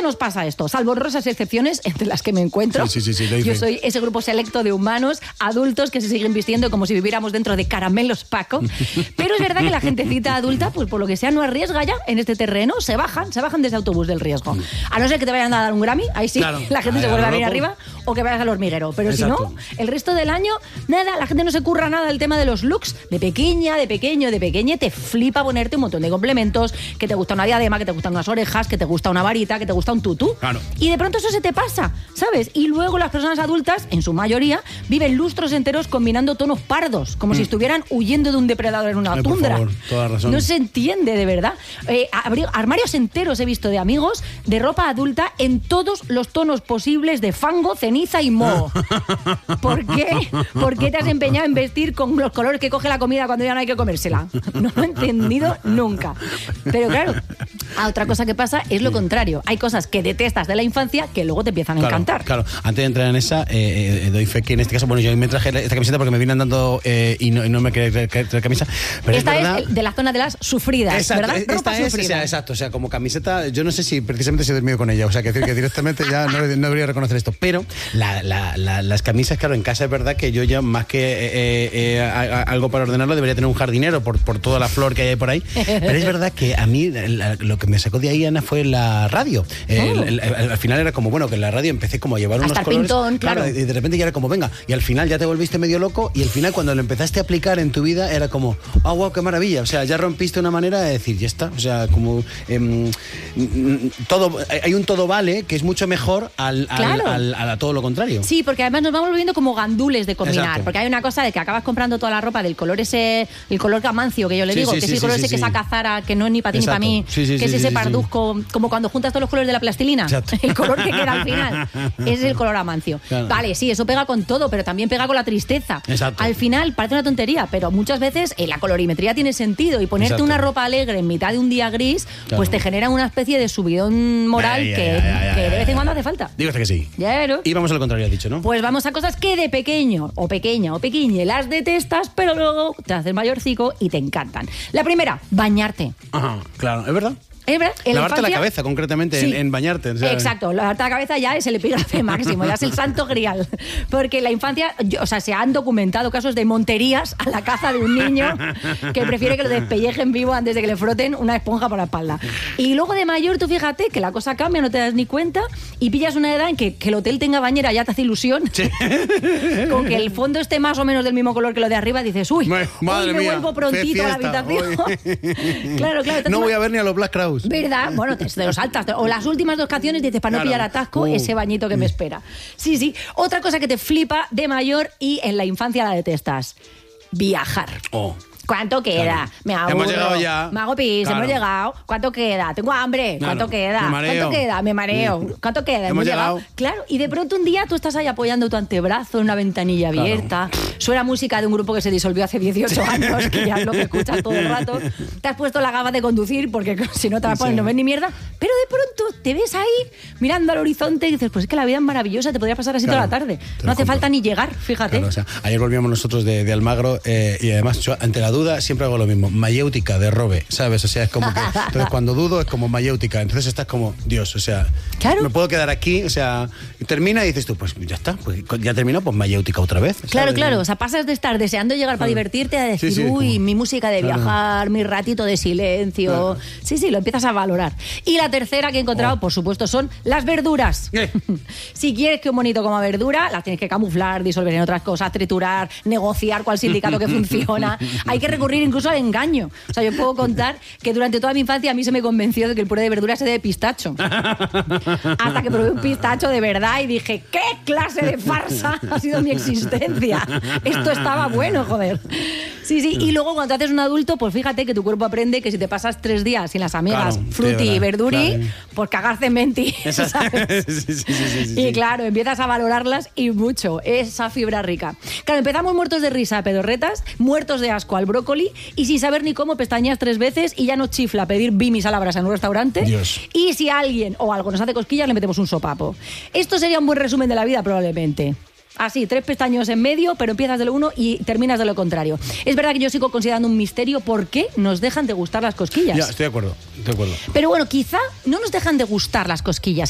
qué nos pasa esto? Salvo honrosas excepciones entre las que me encuentro. Sí, yo soy ese grupo selecto de humanos, adultos, que se siguen vistiendo como si viviéramos dentro de Caramelos Paco. Pero es verdad que la gentecita adulta, pues por lo que sea, no arriesga ya en este terreno, se bajan de ese autobús del riesgo. A no ser que te vayan a dar un Grammy, ahí sí, claro, la gente se vuelve a venir arriba, o que vayas al hormiguero. Pero exacto. Si no, el resto del año, nada, la gente no se curra nada el tema de los looks. De pequeña, de pequeño, de pequeña, te flipa ponerte un montón de complementos, que te gusta una diadema, que te gustan unas orejas, que te gusta una varita, que te gusta un tutú. Claro. Y de pronto eso se te pasa, ¿sabes? Y luego las personas adultas, en su mayoría, viven lustros enteros combinando tonos pardos, como si estuvieran huyendo de un depredador en una tundra. Por favor, toda razón. No se entiende, de verdad. Armarios enteros he visto de amigos de ropa adulta en todos los tonos posibles de fango, ceniza y moho. ¿Por qué? ¿Por qué te has empeñado en vestir con los colores que coge la comida cuando ya no hay que comérsela? No lo he entendido nunca. Pero claro, otra cosa que pasa es lo contrario. Hay cosas que detestas de la infancia que luego te empiezan a encantar. Claro, antes de entrar en esa, doy fe que en este caso, bueno, yo me traje esta camiseta porque me vienen dando y no me quería traer camisa. Pero esta es, verdad, es de la zona de las sufridas, exacto, ¿verdad? Esta es, exacto, o sea, como camiseta, yo no sé si precisamente se he dormido con ella, o sea, que directamente ya no debería reconocer esto, pero las camisas, claro, en casa es verdad que yo ya más que algo para ordenarlo debería tener un jardinero por toda la flor que hay por ahí, pero es verdad que a mí lo que me sacó de ahí, Ana, fue la radio. Al final era como, bueno, que en la radio empecé como a llevar unos colores, pintón, claro. Y de repente ya era como, venga, y al final ya te volviste medio loco, y al final cuando lo empezaste a aplicar en tu vida era como, wow, qué maravilla, o sea, ya rompiste una manera de decir, ya está, o sea, como todo, hay un todo vale que es mucho mejor a todo lo contrario. Sí, porque además nos vamos volviendo como gandules de combinar. Exacto. Porque hay una cosa de que acabas comprando toda la ropa del color ese, el color gamancio que yo le digo, que es el color ese que saca Zara, que no es ni para ti ni para mí, que es ese parduzco, como cuando juntas todos los colores de la plastilina. Exacto. El color que queda al final es el color amancio. Claro. Vale, sí, eso pega con todo, pero también pega con la tristeza. Exacto. Al final parece una tontería, pero muchas veces la colorimetría tiene sentido y ponerte una ropa alegre en mitad de un día gris, pues te genera una especie de subidón moral que de vez en cuando hace falta. Digo hasta que sí. Claro. Y vamos al contrario, has dicho, ¿no? Pues vamos a cosas que de pequeño o pequeña o pequeñe las detestas, pero luego te haces mayorcico y te encantan. La primera, bañarte. Ajá, claro, es verdad. ¿Es verdad? Lavarte la cabeza, concretamente, sí. en bañarte. O sea. Exacto, lavarte la cabeza ya es el epígrafe máximo, ya es el santo grial. Porque en la infancia, se han documentado casos de monterías a la caza de un niño que prefiere que lo despellejen vivo antes de que le froten una esponja por la espalda. Y luego de mayor, tú fíjate que la cosa cambia, no te das ni cuenta, y pillas una edad en que el hotel tenga bañera ya te hace ilusión. Sí. Con que el fondo esté más o menos del mismo color que lo de arriba, dices, uy, madre me mía, vuelvo prontito a la habitación. Claro. No voy a ver ni a los Black Crowes. ¿Verdad? Bueno, te lo saltas. O las últimas dos canciones dices, para no pillar atasco, ese bañito que me espera. Sí. Otra cosa que te flipa de mayor y en la infancia la detestas. Viajar. ¿Cuánto queda? Claro. Me aburro. Hemos llegado ya. Me hago pis, claro. Hemos llegado. ¿Cuánto queda? Tengo hambre. ¿Cuánto queda? Me mareo. ¿Cuánto queda? Me mareo. ¿Cuánto queda? Hemos llegado. Claro, y de pronto un día tú estás ahí apoyando tu antebrazo en una ventanilla abierta. Suena música de un grupo que se disolvió hace 18 años, que ya es lo que escuchas todo el rato. Te has puesto la gafa de conducir, porque si no te la pones no ves ni mierda. Pero de pronto te ves ahí mirando al horizonte y dices, pues es que la vida es maravillosa, te podría pasar así toda la tarde. No hace falta ni llegar, fíjate. Claro, o sea, ayer volvíamos nosotros de Almagro y además yo, ante la duda siempre hago lo mismo. Mayéutica de Robe, ¿sabes? O sea, es como que entonces cuando dudo es como mayéutica, entonces estás como, Dios, o sea, claro. Me puedo quedar aquí, o sea, termina y dices tú, pues ya está, pues ya terminó, pues mayéutica otra vez, ¿sabes? Claro, o sea, pasas de estar deseando llegar para divertirte a decir, uy, mi música de viajar, mi ratito de silencio. Sí, lo empiezas a valorar. Y la tercera que he encontrado, por supuesto, son las verduras. Si quieres que un bonito coma verdura, las tienes que camuflar, disolver en otras cosas, triturar, negociar cuál sindicato que funciona. Hay que recurrir incluso al engaño. O sea, yo puedo contar que durante toda mi infancia a mí se me convenció de que el puré de verduras era de pistacho. Hasta que probé un pistacho de verdad y dije, ¿qué clase de farsa ha sido mi existencia? Esto estaba bueno, joder. Sí, y luego cuando te haces un adulto, pues fíjate que tu cuerpo aprende que si te pasas 3 días sin las amigas, fruti y verduri, pues cagarse en menti, ¿sabes? Sí. Y claro, empiezas a valorarlas y mucho, esa fibra rica. Claro, empezamos muertos de risa a pedorretas, muertos de asco al brócoli y sin saber ni cómo pestañeas 3 veces y ya nos chifla pedir bimis a la brasa en un restaurante. Dios. Y si alguien o algo nos hace cosquillas, le metemos un sopapo. Esto sería un buen resumen de la vida, probablemente. Así, 3 pestaños en medio, pero empiezas de lo uno y terminas de lo contrario. Es verdad que yo sigo considerando un misterio por qué nos dejan de gustar las cosquillas. Ya, estoy de acuerdo. Pero bueno, quizá no nos dejan de gustar las cosquillas,